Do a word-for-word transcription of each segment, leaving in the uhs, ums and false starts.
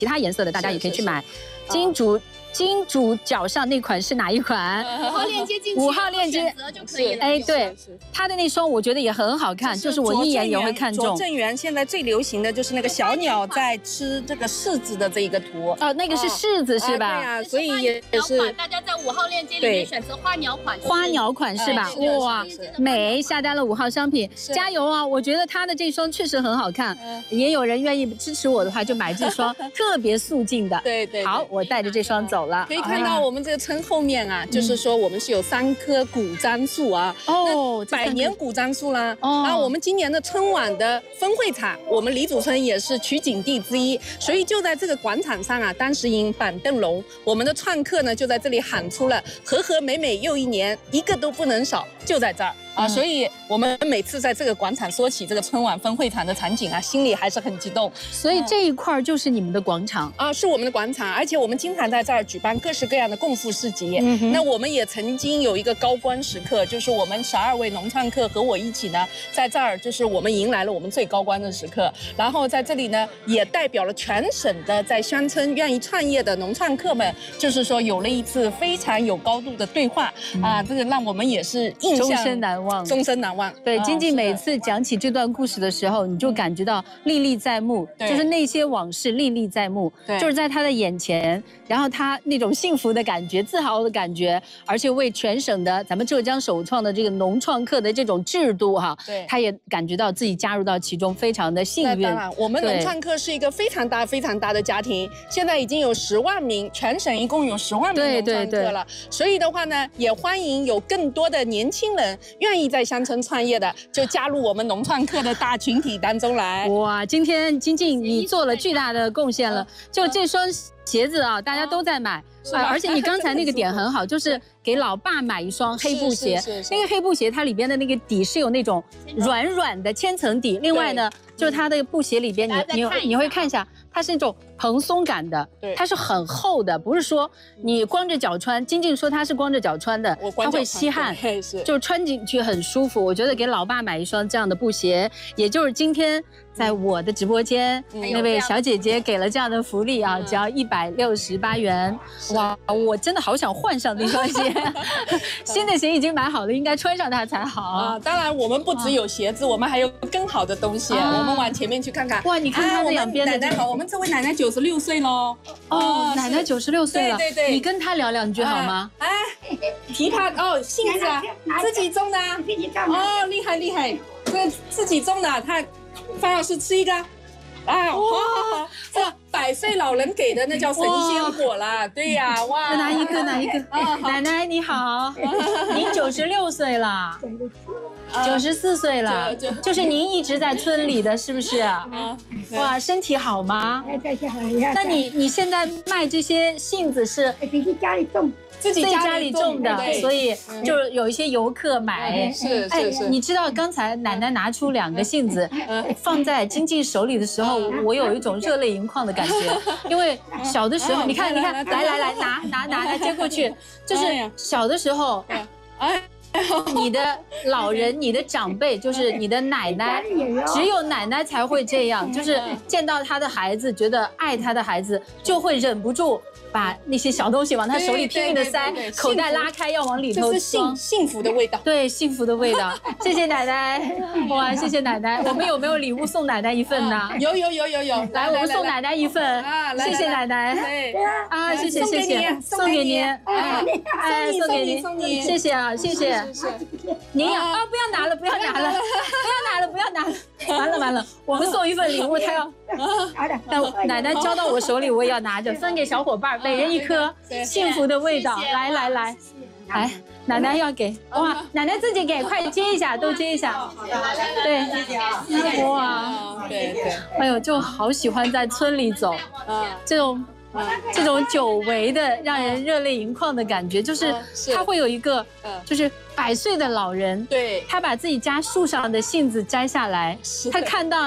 其他颜色的大家也可以去买。金主金主脚上那款是哪一款？ 五号链接进去， 五号链接选择就可以了。 哎，对，它的那双我觉得也很好看，就是我一眼也会看中。 拙政园现在最流行的就是那个小鸟在吃这个柿子的这一个图。 哦，那个是柿子是吧？ 对呀，所以也是大家在五号链接里面选择花鸟款。 花鸟款是吧？哇，美，下单了五号商品，加油啊！我觉得它的这双确实很好看，也有人愿意支持我的话，就买这双特别素净的。 对对。 好，我带着这双走了。 可以看到我们这个村后面啊，就是说我们是有三棵古樟树啊， 哦， 百年古樟树啦。 哦， 然后我们今年的春晚的分会场，我们黎祖村也是取景地之一，所以就在这个广场上啊，当时迎板凳龙，我们的创客呢就在这里喊出了“和和美美又一年，一个都不能少”，就在这儿。啊，所以我们每次在这个广场说起这个春晚分会场的场景啊，心里还是很激动。 所以这一块就是你们的广场啊，是我们的广场，而且我们经常在这儿举办各式各样的共赴市集。嗯、那我们也曾经有一个高光时刻，就是我们十二位农创客和我一起呢，在这儿就是我们迎来了我们最高光的时刻。然后在这里呢，也代表了全省的在乡村愿意创业的农创客们，就是说有了一次非常有高度的对话、嗯、啊，这个让我们也是印象终身难忘。 终身难忘。 对，晶晶每次讲起这段故事的时候，你就感觉到历历在目，就是那些往事历历在目，就是在他的眼前，然后他那种幸福的感觉、自豪的感觉，而且为全省的咱们浙江首创的这个农创客的这种制度哈，对，他也感觉到自己加入到其中，非常的幸运。 当然，我们农创客是一个非常大、非常大的家庭，现在已经有十万名，全省一共有十万名农创客了。所以的话呢，也欢迎有更多的年轻人愿意在乡村创业的，就加入我们农创客的大群体当中来。 哇，今天晶晶你做了巨大的贡献了，就这双鞋子啊，大家都在买。啊，而且你刚才那个点很好，就是给老爸买一双黑布鞋。那个黑布鞋它里边的那个底是有那种软软的千层底，另外呢，就是它的布鞋里边，你你你会看一下，它是那种蓬松感的，它是很厚的，不是说你光着脚穿。晶晶说它是光着脚穿的，它会吸汗，就穿进去很舒服。我觉得给老爸买一双这样的布鞋，也就是今天在我的直播间那位小姐姐给了这样的福利啊，只要一百六十八元。哇，我真的好想换上那双鞋，新的鞋已经买好了，应该穿上它才好啊。 当然，我们不只有鞋子，我们还有更好的东西。我们往前面去看看。 哇，你看它的两边的。 奶奶好，我们这位奶奶九十六岁喽。 哦，奶奶九十六岁了。 对对对。 你跟她聊两句好吗？ 哎，枇杷哦，杏子啊，自己种的。自己种的。哦，厉害厉害，这自己种的，他范老师吃一个。啊，好好好，这百岁老人给的那叫神仙果啦，对呀，哇， 拿一个拿一个，奶奶你好，您九十六岁了，九十四岁了，就是您一直在村里的是不是？哇，身体好吗？那你你现在卖这些杏子是自己家里种？ 自己家里种的，所以就有一些游客买。 是是是。 你知道刚才奶奶拿出两个杏子，放在晶晶手里的时候，我有一种热泪盈眶的感觉，因为小的时候，你看你看，来来来，拿拿拿来接过去，就是小的时候，哎。你的老人，你的长辈，就是你的奶奶，只有奶奶才会这样，就是见到他的孩子，觉得爱他的孩子，就会忍不住把那些小东西往他手里拼命的塞，口袋拉开要往里头装， 幸福的味道。 对，幸福的味道。谢谢奶奶，哇，谢谢奶奶。我们有没有礼物送奶奶一份呢？ 有有有有有， 来，我们送奶奶一份啊！谢谢奶奶。对啊，谢谢谢谢，送给您，哎哎，送给您，谢谢啊，谢谢。是，您要啊，不要拿了，不要拿了，不要拿了，不要拿了，完了完了，我们送一份礼物，他要，但奶奶交到我手里，我也要拿着，分给小伙伴，每人一颗，幸福的味道，来来来，来，奶奶要给，哇，奶奶自己给，快接一下，都接一下，对，哇，对对，哎呦，就好喜欢在村里走，这种。这种久违的让人热泪盈眶的感觉，就是他会有一个，就是百岁的老人， 对， 他把自己家树上的杏子摘下来，他看到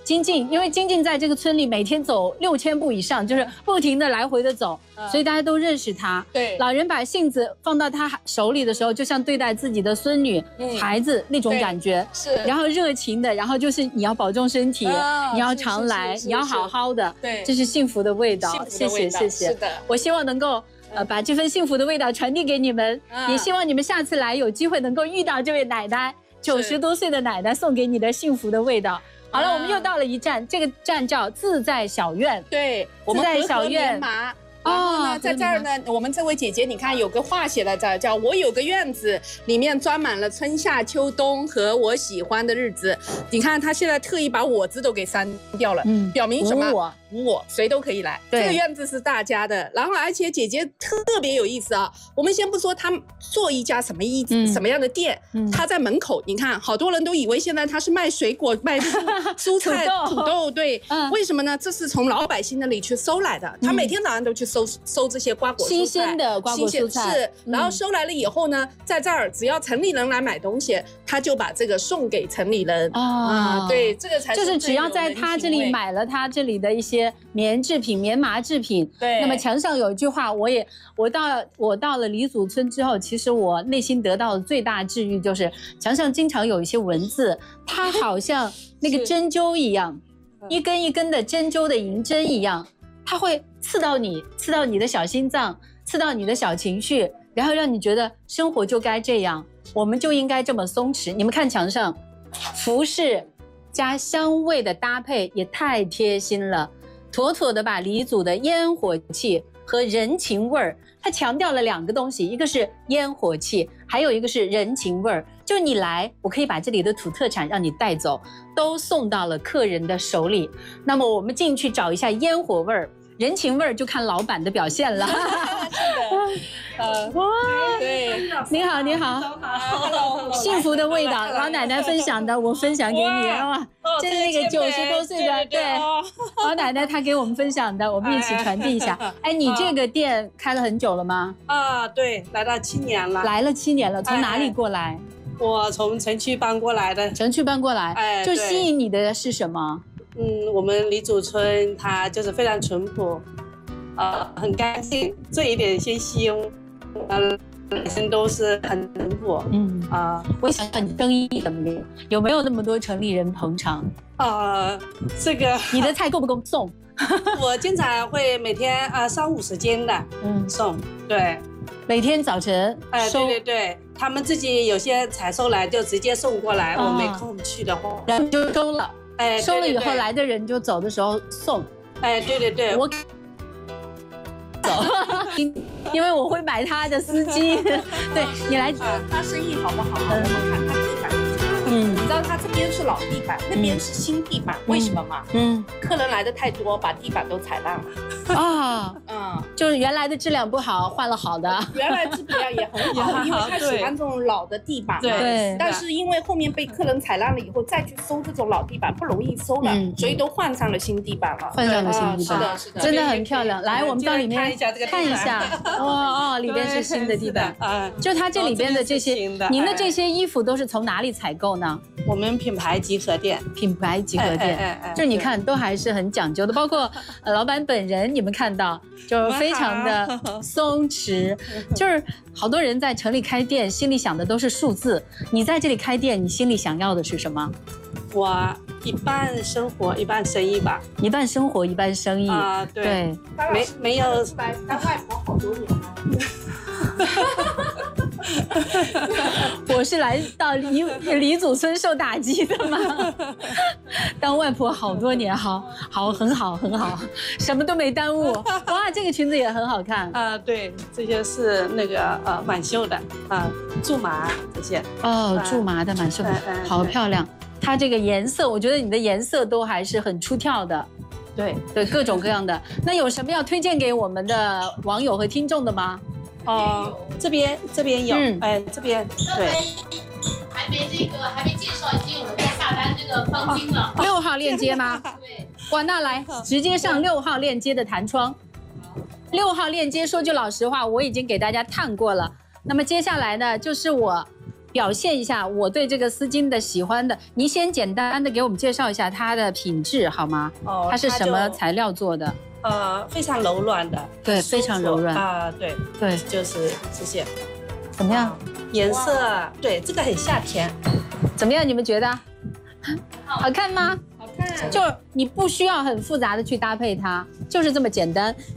金靖，因为金靖在这个村里每天走六千步以上，就是不停的来回的走，所以大家都认识他。 对， 老人把杏子放到他手里的时候，就像对待自己的孙女、孩子那种感觉。 是， 然后热情的，然后就是你要保重身体，你要常来，你要好好的。对，这是幸福的味道。谢谢谢谢。是的，我希望能够。呃，把这份幸福的味道传递给你们，也希望你们下次来有机会能够遇到这位奶奶，九十多岁的奶奶送给你的幸福的味道。好了，我们又到了一站，这个站叫自在小院。 对，我们在小院。然后呢，在这儿呢，我们这位姐姐，你看有个话写在这儿，叫我有个院子，里面装满了春夏秋冬和我喜欢的日子。你看她现在特意把我字都给删掉了，嗯，表明什么？我无我，谁都可以来。这个院子是大家的。然后而且姐姐特别有意思啊，我们先不说她做一家什么一、嗯、什么样的店，嗯、她在门口，你看好多人都以为现在她是卖水果、卖蔬菜、土豆，土豆对、嗯，为什么呢？这是从老百姓那里去收来的，她每天早上都去收。收收这些瓜果蔬菜， 新鲜的瓜果蔬菜是，然后收来了以后呢，在这儿只要城里人来买东西，他就把这个送给城里人啊。对，这个才是就是只要在他这里买了他这里的一些棉制品、棉麻制品。 对。 那么墙上有一句话，我也我到我到了李祖村之后，其实我内心得到的最大治愈就是墙上经常有一些文字，它好像那个针灸一样，一根一根的针灸的银针一样。它会刺到你，刺到你的小心脏，刺到你的小情绪，然后让你觉得生活就该这样，我们就应该这么松弛。你们看墙上，服饰加香味的搭配也太贴心了，妥妥的把李祖的烟火气和人情味儿，它强调了两个东西，一个是烟火气，还有一个是人情味儿。就你来，我可以把这里的土特产让你带走，都送到了客人的手里。那么我们进去找一下烟火味儿。人情味儿就看老板的表现了。是的，呃，哇，对， 你好，你好，幸福的味道，老奶奶分享的，我分享给你，哇，这是那个九十多岁的，对，老奶奶她给我们分享的，我们一起传递一下。哎，你这个店开了很久了吗？ 啊，对，来了七年了。 来了七年了，从哪里过来？ 我从城区搬过来的。 城区搬过来，哎，就吸引你的是什么？ 嗯，我们李祖村它就是非常淳朴，呃，很干净，这一点先吸引，嗯，人都是很淳朴，嗯啊、呃。 我想想你生意怎么样？有没有那么多城里人捧场？ 啊、呃，这个你的菜够不够送？ 我经常会每天啊、呃、三五十斤的，嗯，送，对， 每天早晨， 哎、呃，对对对，他们自己有些采收来就直接送过来，哦、我没空去的话， 然后就收了。 哎， 收了以后来的人就走的时候送， 哎，对对对， 我走，因为我会买他的司机，对你来， 他生意好不好？我们看他地板，嗯，你知道他这边是老地板，那边是新地板，为什么吗？嗯，客人来的太多，把地板都踩烂了。啊，嗯， 就是原来的质量不好，换了好的。 原来质量也很好，因为他喜欢这种老的地板嘛。对。但是因为后面被客人踩烂了以后，再去收这种老地板不容易收了，所以都换上了新地板了。 换上了新地板， 是的，是的， 真的很漂亮。来，我们到里面看一下。哦哦，里边是新的地板。啊，就它这里边的这些，您的这些衣服都是从哪里采购呢？ 我们品牌集合店， 品牌集合店，就你看都还是很讲究的，包括呃老板本人，你们看到就是非常的松弛，就是好多人在城里开店，心里想的都是数字，你在这里开店，你心里想要的是什么？ 我一半生活一半生意吧， 一半生活一半生意啊，对， 对没没有当外婆好多年了。 我是来到李李祖村受打击的嘛，当外婆好多年，好好很好很好，什么都没耽误。哇，这个裙子也很好看啊、呃！对，这些是那个呃满绣的啊，苎、呃、麻这些哦，苎麻的满绣，好漂亮。它这个颜色，我觉得你的颜色都还是很出挑的。对对，各种各样的。那有什么要推荐给我们的网友和听众的吗？ 哦、呃，这边这边有，嗯、哎，这边对， 还没这个还没介绍，已经有人在下单这个方巾了。 六号链接吗？对，哇，那来直接上六号链接的弹窗。六号链接，说句老实话，我已经给大家探过了。那么接下来呢，就是我表现一下我对这个丝巾的喜欢的。你先简单的给我们介绍一下它的品质好吗？哦，它是什么材料做的？ 呃，非常柔软的， 对，非常柔软啊，对对， 就是这些。 怎么样？ 颜色对，这个很夏天。 怎么样？你们觉得好看吗？ 好看。 就你不需要很复杂的去搭配它，就是这么简单。